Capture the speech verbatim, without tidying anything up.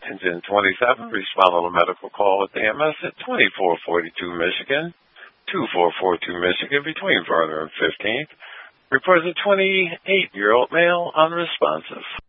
Engine twenty-seven, respond on a medical call with A M S at twenty-four forty-two Michigan, twenty-four forty-two Michigan between Verner and fifteenth. Reports a twenty-eight-year-old male unresponsive.